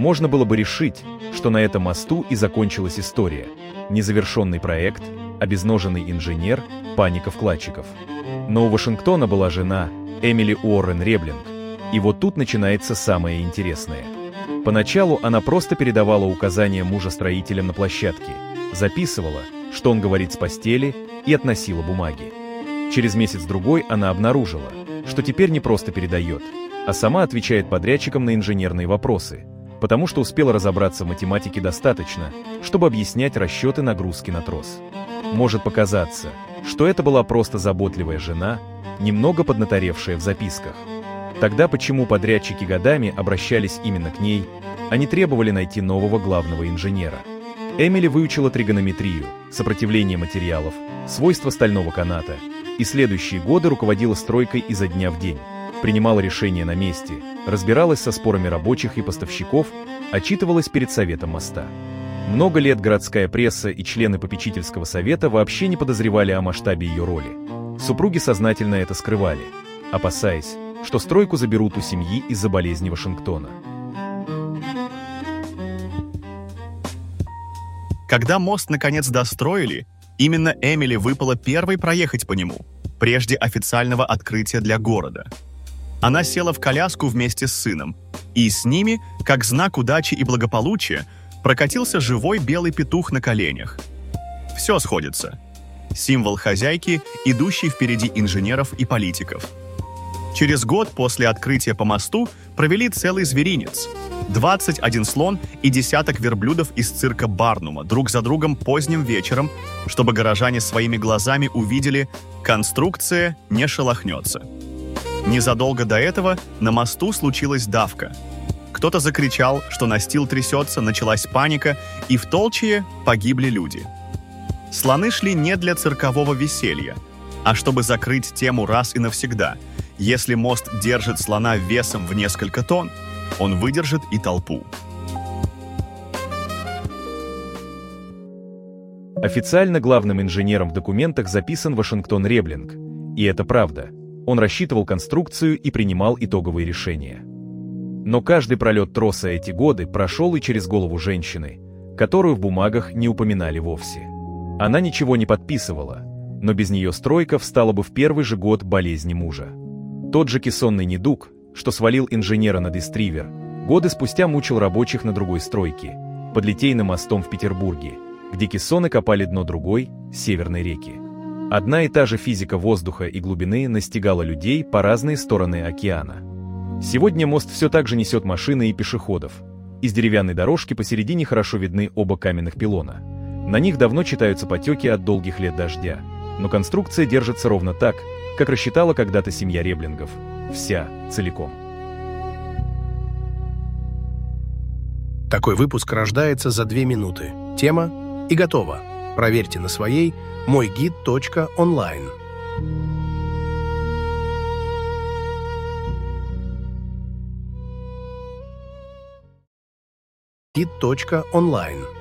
Можно было бы решить, что на этом мосту и закончилась история. Незавершенный проект, обезноженный инженер, паника вкладчиков. Но у Вашингтона была жена Эмили Уоррен Реблинг. И вот тут начинается самое интересное. Поначалу она просто передавала указания мужа строителям на площадке, записывала, что он говорит с постели, и относила бумаги. Через месяц-другой она обнаружила, что теперь не просто передает, а сама отвечает подрядчикам на инженерные вопросы, потому что успела разобраться в математике достаточно, чтобы объяснять расчеты нагрузки на трос. Может показаться, что это была просто заботливая жена, немного поднаторевшая в записках. Тогда почему подрядчики годами обращались именно к ней, а не требовали найти нового главного инженера? Эмили выучила тригонометрию, сопротивление материалов, свойства стального каната, и следующие годы руководила стройкой изо дня в день, принимала решения на месте, разбиралась со спорами рабочих и поставщиков, отчитывалась перед советом моста. Много лет городская пресса и члены попечительского совета вообще не подозревали о масштабе ее роли. Супруги сознательно это скрывали, опасаясь, что стройку заберут у семьи из-за болезни Вашингтона. Когда мост наконец достроили, именно Эмили выпало первой проехать по нему, прежде официального открытия для города. Она села в коляску вместе с сыном, и с ними, как знак удачи и благополучия, прокатился живой белый петух на коленях. Все сходится. Символ хозяйки, идущий впереди инженеров и политиков. Через год после открытия по мосту провели целый зверинец. 21 слон и десяток верблюдов из цирка Барнума друг за другом поздним вечером, чтобы горожане своими глазами увидели, конструкция не шелохнется. Незадолго до этого на мосту случилась давка. Кто-то закричал, что настил трясется, началась паника, и в толчье погибли люди. Слоны шли не для циркового веселья, а чтобы закрыть тему раз и навсегда. Если мост держит слона весом в несколько тонн, он выдержит и толпу. Официально главным инженером в документах записан Вашингтон Реблинг. И это правда. Он рассчитывал конструкцию и принимал итоговые решения. Но каждый пролет троса эти годы прошел и через голову женщины, которую в бумагах не упоминали вовсе. Она ничего не подписывала, но без нее стройка встала бы в первый же год болезни мужа. Тот же кессонный недуг, что свалил инженера на Истривер, годы спустя мучил рабочих на другой стройке, под Литейным мостом в Петербурге, где кессоны копали дно другой, северной реки. Одна и та же физика воздуха и глубины настигала людей по разные стороны океана. Сегодня мост все так же несет машины и пешеходов. Из деревянной дорожки посередине хорошо видны оба каменных пилона. На них давно читаются потеки от долгих лет дождя. Но конструкция держится ровно так, как рассчитала когда-то семья Реблингов. Вся, целиком. Такой выпуск рождается за 2 минуты. Тема и готово. Проверьте на своей moygid.online. Gid.online